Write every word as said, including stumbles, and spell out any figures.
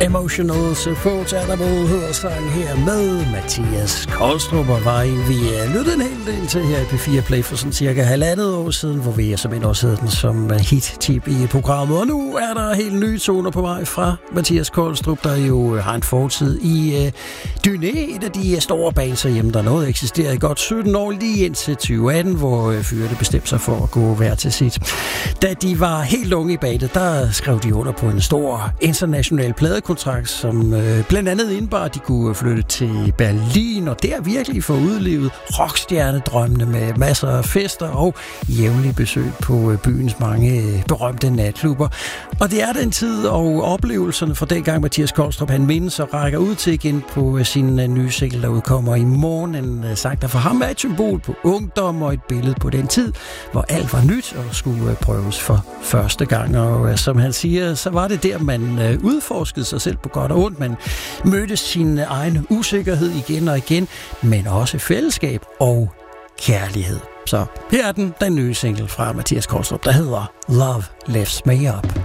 Emotional Support Animal hedder sang her med Mathias Kolstrup, og var en, vi lyttede en hel del til her i P fire Play for sådan cirka halvandet år siden, hvor vi simpelthen også havde den som hit-tip i programmet. Og nu er der helt nye toner på vej fra Mathias Kolstrup, der jo har en fortid i uh, Dyné, et af de store bands hjemme, der nåede eksisterer i godt sytten år, lige indtil tyve atten, hvor uh, fyrene bestemte sig for at gå hver til sit. Da de var helt unge i bandet, der skrev de under på en stor international pladekontrakt, som øh, blandt andet indebar, at de kunne flytte til Berlin, og der virkelig få udlevet rockstjernedrømmene med masser af fester og jævnlige besøg på øh, byens mange øh, berømte natklubber. Og det er den tid og oplevelserne fra dengang Mathias Kolstrup, han mindes og rækker ud til igen på øh, sin øh, nye single, der udkommer i morgen. En øh, sang, der for ham er et symbol på ungdom og et billede på den tid, hvor alt var nyt og skulle øh, prøves for første gang. Og øh, som han siger, så var det der, man øh, udforskede sig selv på godt og ondt. Man mødte sin egen usikkerhed igen og igen, men også fællesskab og kærlighed. Så her er den, den nye single fra Mathias Kolstrup, der hedder Love Lifts Me Up.